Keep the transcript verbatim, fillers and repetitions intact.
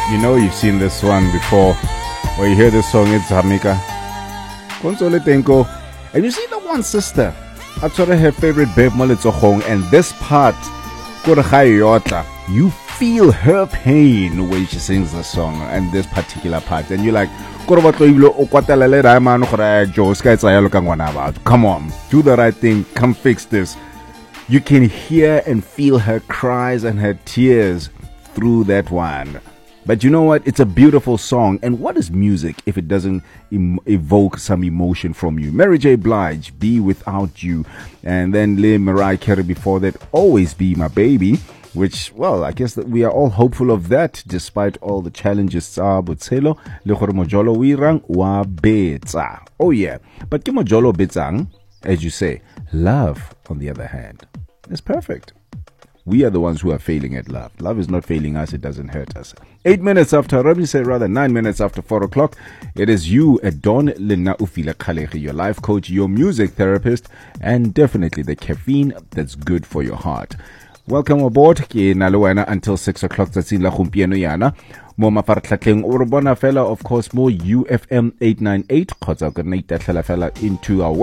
You know you've seen this one before. When you hear this song, it's Hamika. Console Tenko. And you see the one sister. I told her her favorite babe Molitzohong, and this part, you feel her pain when she sings the song and this particular part. And you're like, come on, do the right thing, come fix this. You can hear and feel her cries and her tears through that one. But you know what? It's a beautiful song. And what is music if it doesn't em- evoke some emotion from you? Mary J. Blige, Be Without You. And then Lil Mariah Carey before that, Always Be My Baby. Which, well, I guess that we are all hopeful of that, despite all the challenges. Oh yeah. But ke mojolo betsang, as you say, love, on the other hand, is perfect. We are the ones who are failing at love. Love is not failing us. It doesn't hurt us. Eight minutes after, let me say rather nine minutes after four o'clock. It is you, Don Lena Ufila Khalekhi, your life coach, your music therapist, and definitely the caffeine that's good for your heart. Welcome aboard. Ke nalowana until six o'clock. That's in la gompieno yana. Mo mafartlatleng o re bona fela, of course, more U F M eight ninety-eight. Khotsa ka nna itahlela fela into our